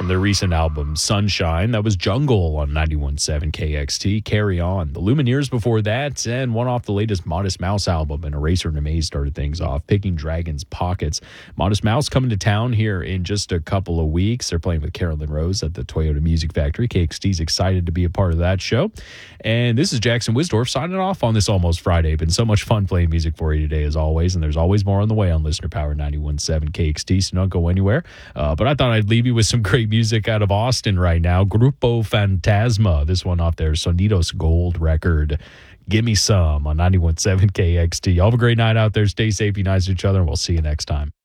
their recent album, Sunshine. That was Jungle on 91.7 KXT. Carry On. The Lumineers before that, and one off the latest Modest Mouse album, and Eraser and Amaze started things off. Picking Dragon's Pockets. Modest Mouse coming to town here in just a couple of weeks. They're playing with Carolyn Rose at the Toyota Music Factory. KXT's excited to be a part of that show. And this is Jackson Wisdorf signing off on this Almost Friday. Been so much fun playing music for you today, as always, and there's always more on the way on Listener Power 91.7 KXT, so don't go anywhere. But I thought I'd leave you with some great music out of Austin right now. Grupo Fantasma, this one off their Sonidos Gold record. Give me some on 91.7 KXT. Y'all have a great night out there. Stay safe, be nice to each other, and we'll see you next time.